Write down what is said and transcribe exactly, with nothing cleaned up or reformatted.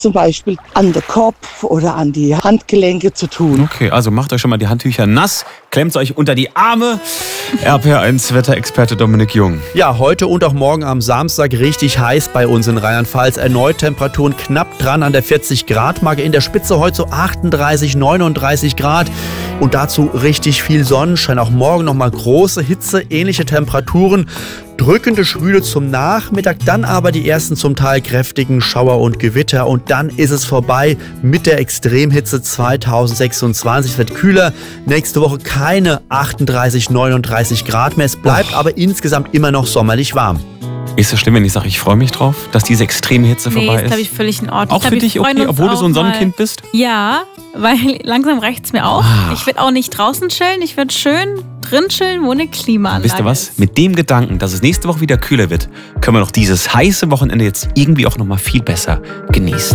zum Beispiel an den Kopf oder an die Handgelenke zu tun. Okay, also macht euch schon mal die Handtücher nass, klemmt euch unter die Arme. R P R eins Wetterexperte Dominik Jung. Ja, heute und auch morgen am Samstag richtig heiß bei uns in Rheinland-Pfalz. Erneut Temperaturen knapp dran an der vierzig Grad Marke. In der Spitze heute so achtunddreißig, neununddreißig Grad. Und dazu richtig viel Sonnenschein. Auch morgen nochmal große Hitze, ähnliche Temperaturen. Drückende Schwüle zum Nachmittag, dann aber die ersten zum Teil kräftigen Schauer und Gewitter. Und dann ist es vorbei mit der Extremhitze zweitausendsechsundzwanzig. Es wird kühler. Nächste Woche keine achtunddreißig, neununddreißig Grad mehr. Es bleibt oh. aber insgesamt immer noch sommerlich warm. Ist das schlimm, wenn ich sage, ich freue mich drauf, dass diese extreme Hitze nee, vorbei ist? Nee, ist, glaube ich, völlig in Ordnung. Auch für dich okay, obwohl du so ein Sonnenkind bist? Ja, weil langsam reicht es mir auch. Ah. Ich will auch nicht draußen chillen, ich will schön drin chillen, wo eine Klimaanlage ist. Wisst ihr was? Mit dem Gedanken, dass es nächste Woche wieder kühler wird, können wir noch dieses heiße Wochenende jetzt irgendwie auch noch mal viel besser genießen.